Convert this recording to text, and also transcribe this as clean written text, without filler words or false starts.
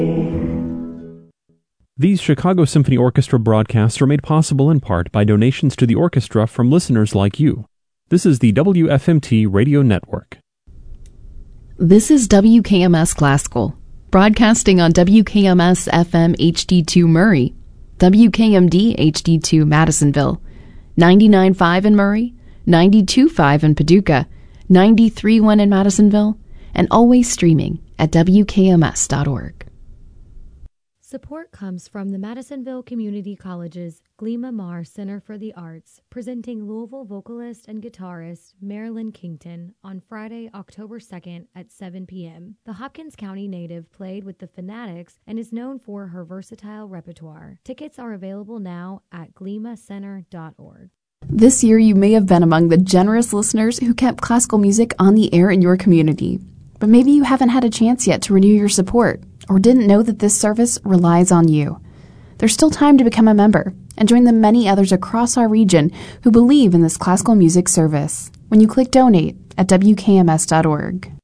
These Chicago Symphony Orchestra broadcasts are made possible in part by donations to the orchestra from listeners like you. This is the WFMT Radio Network. This is WKMS Classical, broadcasting on WKMS FM HD2 Murray, WKMD HD2 Madisonville, 99.5 in Murray, 92.5 in Paducah, 93.1 in Madisonville, and always streaming at WKMS.org. Support comes from the Madisonville Community College's Glima Mar Center for the Arts, presenting Louisville vocalist and guitarist Marilyn Kington on Friday, October 2nd at 7 p.m. The Hopkins County native played with the Fanatics and is known for her versatile repertoire. Tickets are available now at glimacenter.org. This year you may have been among the generous listeners who kept classical music on the air in your community. But maybe you haven't had a chance yet to renew your support, or didn't know that this service relies on you. There's still time to become a member and join the many others across our region who believe in this classical music service when you click donate at WKMS.org.